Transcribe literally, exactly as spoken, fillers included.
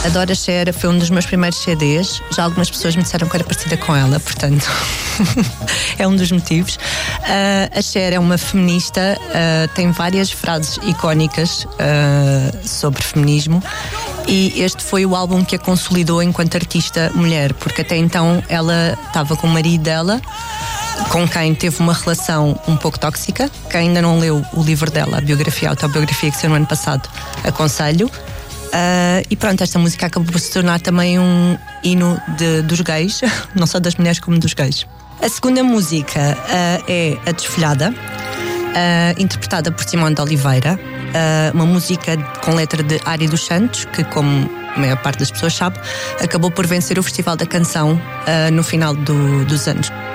Adoro a Cher, foi um dos meus primeiros C Ds. Já algumas pessoas me disseram que era parecida com ela, portanto é um dos motivos. Uh, a Cher é uma feminista, uh, tem várias frases icónicas uh, sobre feminismo, e este foi o álbum que a consolidou enquanto artista mulher, porque até então ela estava com o marido dela, com quem teve uma relação um pouco tóxica. Quem ainda não leu o livro dela, a biografia, a autobiografia que saiu no ano passado, aconselho. Uh, e pronto, esta música acabou por se tornar também um hino de, dos gays, não só das mulheres como dos gays. A segunda música uh, é A Desfolhada, uh, interpretada por Simone de Oliveira, uh, uma música com letra de Ari dos Santos, que, como a maior parte das pessoas sabe, acabou por vencer o Festival da Canção uh, no final do, dos anos